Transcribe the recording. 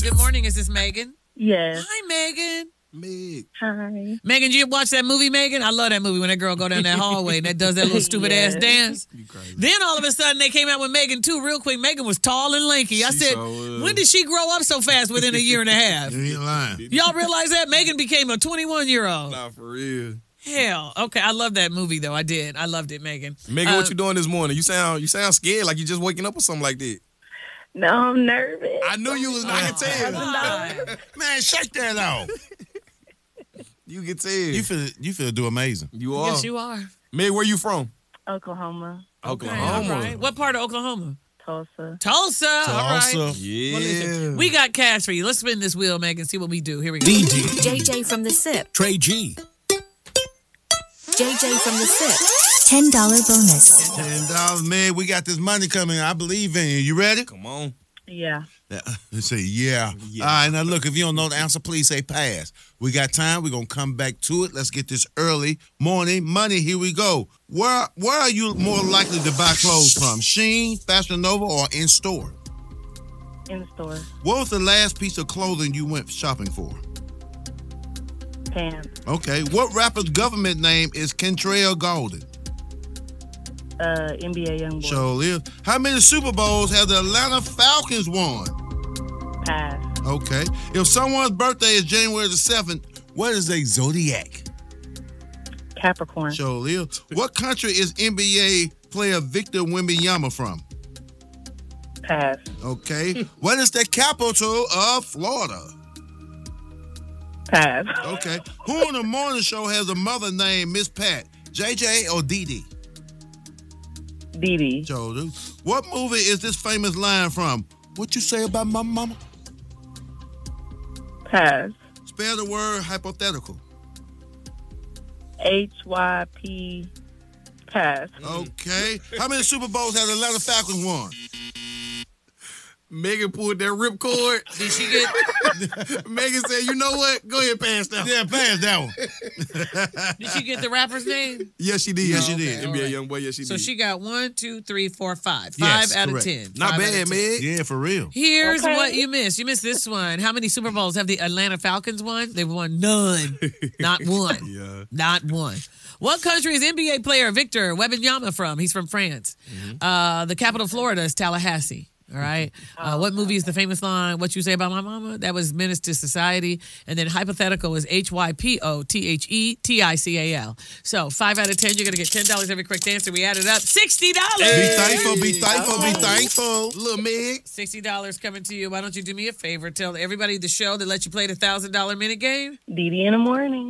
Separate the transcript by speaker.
Speaker 1: Good morning. Is this Megan?
Speaker 2: Yes.
Speaker 1: Hi, Megan.
Speaker 3: Meg.
Speaker 2: Hi.
Speaker 1: Megan, did you watch that movie, Megan? I love that movie when that girl go down that hallway and that does that little stupid ass dance.
Speaker 3: You crazy.
Speaker 1: Then all of a sudden they came out with Megan too, real quick. Megan was tall and lanky. I
Speaker 3: She
Speaker 1: said,
Speaker 3: so was.
Speaker 1: when did she grow up so fast within a year and a half?
Speaker 4: You ain't lying.
Speaker 1: Y'all realize that? Megan became a 21-year-old.
Speaker 3: Nah, for real.
Speaker 1: Hell. Okay, I love that movie though. I did. I loved it, Megan.
Speaker 3: Megan, what you doing this morning? You sound scared, like you just waking up or something like that.
Speaker 2: No, I'm nervous.
Speaker 3: I knew you was. I can tell.
Speaker 1: God.
Speaker 4: Man, shake that off.
Speaker 3: You can tell.
Speaker 4: You feel do amazing.
Speaker 3: You are.
Speaker 1: Yes, you are.
Speaker 3: Meg, where you from?
Speaker 2: Oklahoma,
Speaker 1: Okay,
Speaker 3: Oklahoma.
Speaker 1: all right. What part of Oklahoma?
Speaker 2: Tulsa.
Speaker 1: Tulsa. All right.
Speaker 4: Tulsa.
Speaker 3: Yeah.
Speaker 1: Well, listen, we got cash for you. Let's spin this wheel, Megan, see what we do. Here we go.
Speaker 5: JJ from the SIP.
Speaker 4: Trey G.
Speaker 5: JJ from the SIP. $10 bonus.
Speaker 4: $10, man. We got this money coming. I believe in you. You ready?
Speaker 3: Come on.
Speaker 2: Yeah.
Speaker 4: Say yeah.
Speaker 3: Yeah.
Speaker 4: All right, now look, if you don't know the answer, please say pass. We got time. We're going to come back to it. Let's get this early morning money. Here we go. Where are you more likely to buy clothes from? Shein, Fashion Nova, or in-store?
Speaker 2: In store.
Speaker 4: What was the last piece of clothing you went shopping for?
Speaker 2: Pants.
Speaker 4: Okay. What rapper's government name is Kentrell Golden?
Speaker 2: NBA Youngboy.
Speaker 4: So live. How many Super Bowls have the Atlanta Falcons won?
Speaker 2: Pass.
Speaker 4: Okay. If someone's birthday is January the 7th, what is a zodiac?
Speaker 2: Capricorn.
Speaker 4: So live. What country is NBA player Victor Wembanyama from?
Speaker 2: Pass.
Speaker 4: Okay. What is the capital of Florida?
Speaker 2: Pass.
Speaker 4: Okay. Who on the morning show has a mother named Miss Pat? JJ or Dee Dee?
Speaker 2: Dee Dee.
Speaker 4: So, what movie is this famous line from? What you say about my mama?
Speaker 2: Pass.
Speaker 4: Spell the word hypothetical.
Speaker 2: HYP. Pass.
Speaker 4: Okay. How many Super Bowls have the Atlanta Falcons won?
Speaker 3: Megan pulled that ripcord.
Speaker 1: Did she get
Speaker 3: Megan said, you know what? Go ahead, pass that.
Speaker 4: Yeah, pass that one.
Speaker 1: did she get the rapper's name?
Speaker 3: Yes, she did.
Speaker 4: Yes, she
Speaker 1: Okay,
Speaker 4: did.
Speaker 1: all
Speaker 3: NBA
Speaker 1: right.
Speaker 3: Young Boy, yes, she
Speaker 1: So
Speaker 3: did.
Speaker 1: she got 1, 2, 3, 4, 5.
Speaker 4: Yes,
Speaker 1: 5 out of
Speaker 4: correct.
Speaker 1: 10.
Speaker 3: Not
Speaker 1: 5 out of
Speaker 3: bad,
Speaker 1: 10.
Speaker 3: Meg.
Speaker 4: Yeah, for real.
Speaker 1: Here's
Speaker 2: Okay.
Speaker 1: what you missed. You missed this one. How many Super Bowls have the Atlanta Falcons won? They've won none. Not one.
Speaker 3: Yeah.
Speaker 1: Not one. What country is NBA player Victor Wembanyama from? He's from France. The capital of Florida is Tallahassee. All right. What movie is the famous line, what you say about my mama? That was Menace to Society. And then hypothetical is HYPOTHETICAL. So 5 out of 10, you're going to get $10 every correct answer. We added up $60.
Speaker 4: Be thankful, be thankful, be thankful.
Speaker 3: Little Meg.
Speaker 1: $60 coming to you. Why don't you do me a favor? Tell everybody at the show that let you play the $1,000 minute game.
Speaker 2: Dee Dee in the morning.